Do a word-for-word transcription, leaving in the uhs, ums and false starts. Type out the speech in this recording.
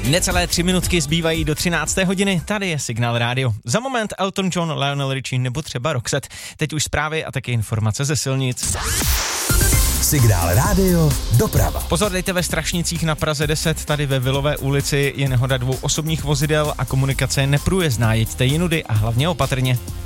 Necelé tři minutky zbývají do třinácté hodiny, tady je Signál rádio. Za moment Elton John, Lionel Richie nebo třeba Roxette. Teď už zprávy a taky informace ze silnic. Signál rádio, doprava. Pozor, dejte ve Strašnicích na Praze deset, tady ve Vilové ulici je nehoda dvou osobních vozidel a komunikace je neprůjezdná, jeďte jinudy a hlavně opatrně.